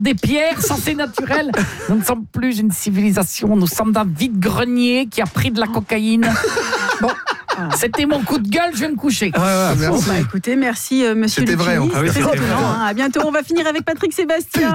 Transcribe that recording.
des pierres, censées naturelles. Nous ne sommes plus une civilisation, nous sommes un vide-grenier qui a pris de la cocaïne. Bon, c'était mon coup de gueule, je vais me coucher. Merci. Bon, écoutez, merci monsieur C'était vrai, Lucchini. en plus. Très C'était étonnant, vrai. hein. À bientôt, on va finir avec Patrick Sébastien.